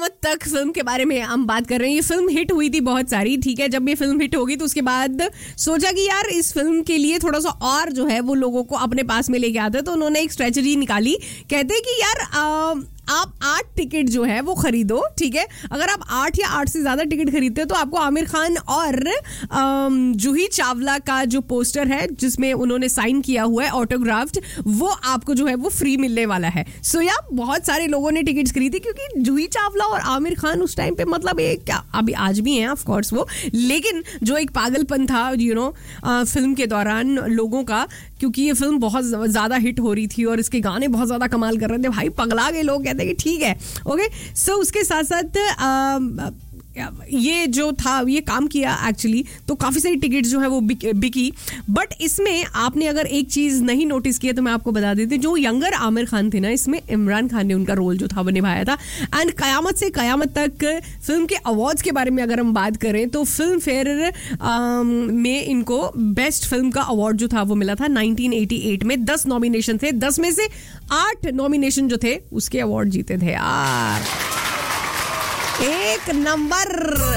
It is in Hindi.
कयामत तक फिल्म के बारे में हम बात कर रहे हैं. ये फिल्म हिट हुई थी बहुत सारी, ठीक है. जब ये फिल्म हिट होगी तो उसके बाद सोचा कि यार इस फिल्म के लिए थोड़ा सा और जो है वो लोगों को अपने पास में लेके आते, तो उन्होंने एक स्ट्रेटजी निकाली. कहते हैं कि यार आप 8 टिकट जो है वो खरीदो, ठीक है. अगर आप 8 या 8 से ज्यादा टिकट खरीदते हो तो आपको आमिर खान और जूही चावला का जो पोस्टर है जिसमें उन्होंने साइन किया हुआ है ऑटोग्राफ्ड, वो आपको जो है वो फ्री मिलने वाला है. सो या बहुत सारे लोगों ने टिकट्स खरीदी क्योंकि जूही चावला और आमिर खान उस टाइम पे मतलब एक क्या अभी आज भी हैं ऑफ कोर्स वो, लेकिन जो एक पागलपन था फिल्म के दौरान लोगों का, क्योंकि ये फिल्म बहुत ज्यादा हिट हो रही थी और इसके गाने बहुत ज्यादा कमाल कर रहे थे. भाई पगला गए लोग, कहते हैं कि ठीक है ओके. सो उसके साथ साथ ये जो था ये काम किया एक्चुअली, तो काफी सारी टिकट जो है वो बिकी. बट इसमें आपने अगर एक चीज नहीं नोटिस किया तो मैं आपको बता देती, जो यंगर आमिर खान थे ना, इसमें इमरान खान ने उनका रोल जो था वो निभाया था. एंड कयामत से कयामत तक फिल्म के अवार्ड्स के बारे में अगर हम बात करें तो फिल्म फेयर में इनको बेस्ट फिल्म का अवार्ड जो था वो मिला था 1988 में. 10 नॉमिनेशन थे, 10 में से 8 नॉमिनेशन जो थे उसके अवार्ड जीते थे यार. एक नंबर.